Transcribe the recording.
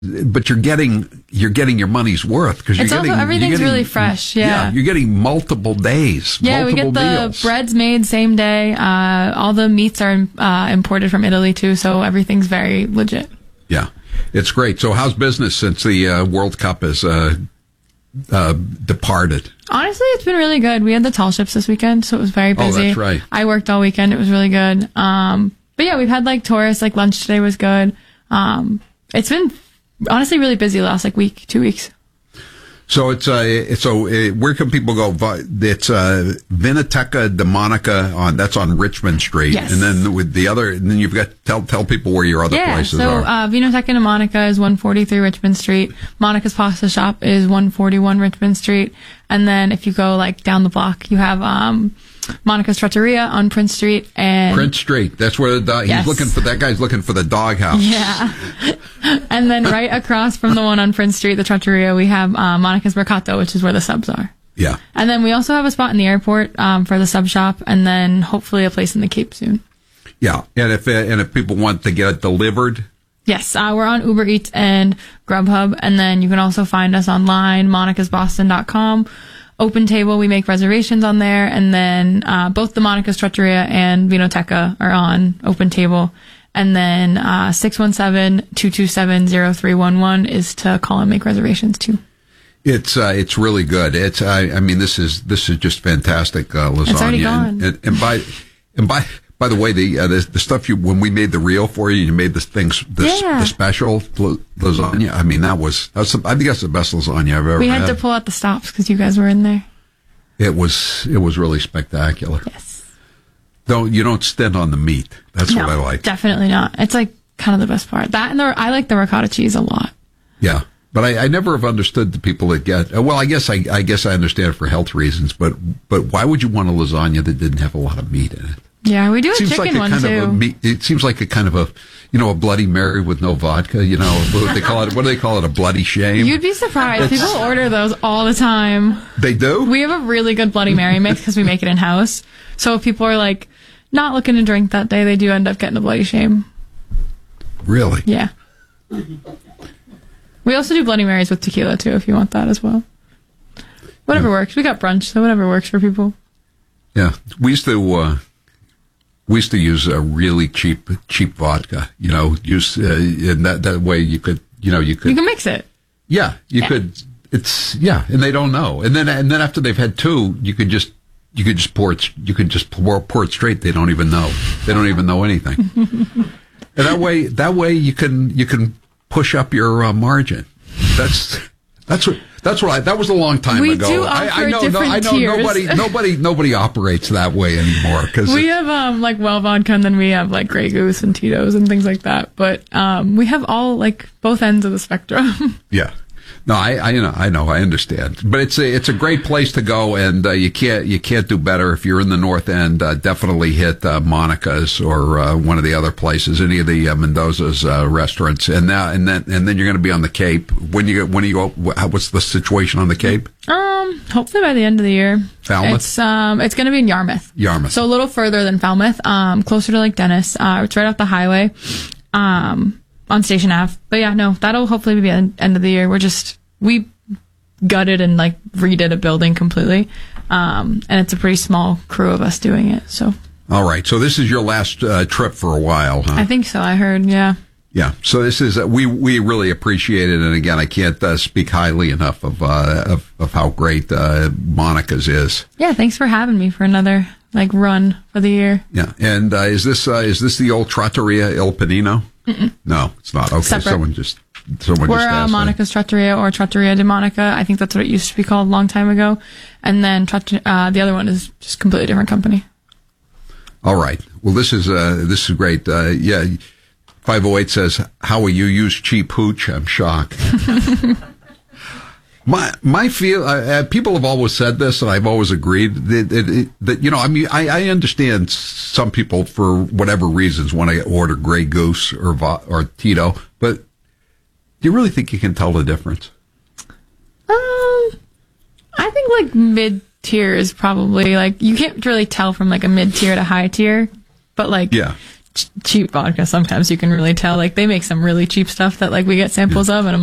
but you're getting your money's worth because everything's really fresh. Yeah, you're getting multiple days. Yeah, we get the meals. breads made same day. All the meats are imported from Italy too, so everything's very legit. Yeah, it's great. So, how's business since the World Cup has departed? Honestly, it's been really good. We had the tall ships this weekend, so it was very busy. Oh, that's right. I worked all weekend. It was really good. But yeah, we've had like tourists. Like lunch today was good. It's been honestly really busy the last like week, 2 weeks. So where can people go? It's Vinoteca de Monica that's on Richmond Street. Yes. And then with the other, and then you've got tell people where your other places are. Vinoteca de Monica is 143 Richmond Street. Monica's Pasta Shop is 141 Richmond Street. And then if you go like down the block, you have Monica's Trattoria on Prince Street. And Prince Street. That's where the dog, yes. that guy's looking for the doghouse. Yeah. And then right across from the one on Prince Street, the Trattoria, we have Monica's Mercato, which is where the subs are. Yeah. And then we also have a spot in the airport for the sub shop, and then hopefully a place in the Cape soon. Yeah. And if people want to get it delivered, yes, we're on Uber Eats and Grubhub, and then you can also find us online, monicasboston.com. Open Table, we make reservations on there, and then both the Monica's Trattoria and Vinoteca are on Open Table. And then 617-227-0311 is to call and make reservations too. It's really good. I mean this is just fantastic lasagna. It's already gone. And by the way, the stuff when we made the reel for you, you made the special lasagna. I mean I think that's the best lasagna I've ever had. We had to pull out the stops because you guys were in there. It was really spectacular. Yes. You don't stint on the meat. That's what I like. Definitely not. It's like kind of the best part. That and I like the ricotta cheese a lot. Yeah. But I never have understood the people that get, well, I guess I understand it for health reasons, but why would you want a lasagna that didn't have a lot of meat in it? Yeah, we do a chicken one too. It seems like a kind of a Bloody Mary with no vodka, what do they call it? What do they call it? A bloody shame? You'd be surprised. People order those all the time. They do? We have a really good Bloody Mary mix because we make it in-house. So if people are like not looking to drink that day, they do end up getting a bloody shame. Really? Yeah. We also do Bloody Marys with tequila too, if you want that as well. Whatever works. We got brunch, so whatever works for people. Yeah, we used to use a really cheap vodka. And that way you could mix it. Yeah, you could. And they don't know. And then after they've had two, you could just pour it. You could just pour it straight. They don't even know. They don't even know anything. And that way you can push up your margin. That was a long time we ago. Do offer I know tiers. nobody operates that way anymore. Cause we have like Well Vodka, and then we have like Grey Goose and Tito's and things like that. But we have all like both ends of the spectrum. Yeah. No, I know, I understand, but it's a great place to go, and you can't do better if you're in the North End. Definitely hit Monica's or one of the other places, any of the Mendoza's restaurants, and then you're going to be on the Cape. When you go, what's the situation on the Cape? Hopefully by the end of the year. Falmouth. It's going to be in Yarmouth. Yarmouth. So a little further than Falmouth, closer to Lake Dennis. It's right off the highway. On Station Ave. But yeah, no, that'll hopefully be the end of the year. We gutted and like redid a building completely. And it's a pretty small crew of us doing it. So. All right. So this is your last trip for a while, huh? I think so. I heard. Yeah. Yeah. So this is, we really appreciate it. And again, I can't speak highly enough of how great Monica's is. Yeah. Thanks for having me for another run for the year. Yeah. And is this the old Trattoria Il Panino? Mm-mm. No, it's not. Okay. Separate. We're Monica's Trattoria or Trattoria de Monica. I think that's what it used to be called a long time ago. And then the other one is just a completely different company. All right. Well, this is great. 508 says, "How will you use cheap hooch?" I'm shocked. My feel, people have always said this, and I've always agreed that I understand some people for whatever reasons want to order Grey Goose or Tito, but do you really think you can tell the difference? I think mid tier is probably you can't really tell from a mid tier to high tier, but cheap vodka. Sometimes you can really tell. Like they make some really cheap stuff that like we get samples of, and I'm